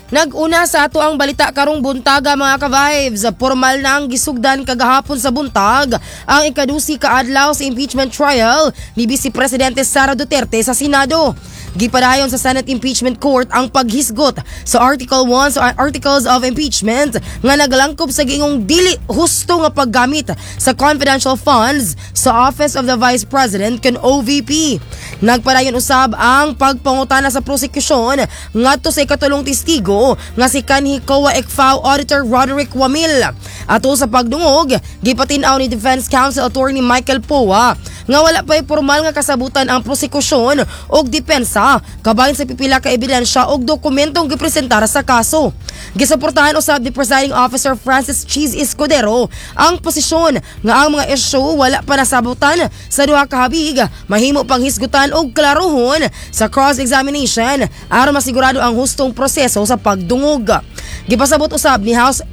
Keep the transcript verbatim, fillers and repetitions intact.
Nag-una sa ato ang balita karong buntaga mga ka-vibes. Formal na ang gisugdan kagahapon sa buntag ang ikadusi ka adlaw sa impeachment trial ni Vice Presidente Sara Duterte sa Senado. Gipadayon sa Senate Impeachment Court ang paghisgot sa Article one sa Articles of Impeachment nga naglangkob sa giingong dili husto nga paggamit sa confidential funds sa Office of the Vice President ken O V P. Nagpadayon usab ang pagpangutana sa prosekusyon ngadto sa ikatulong testigo nga si kanhi C O A E C F A O Auditor Roderick Wamil. Ato sa pagdungog, gipatin-aw ni Defense Counsel Attorney Michael Poa nga wala pa'y formal nga kasabutan ang prosekusyon og depensa kabahin sa pipila ka ebidensya og dokumentong gipresentara sa kaso. Gisuportahan usab ni Presiding Officer Francis Cheese Escudero ang posisyon nga ang mga isyu wala pa nasabutan sa duha ka habig, mahimo pang hisgutan og klarohon sa cross-examination aron masigurado ang hustong proseso sa pagdungog. Gipasabot usab ni House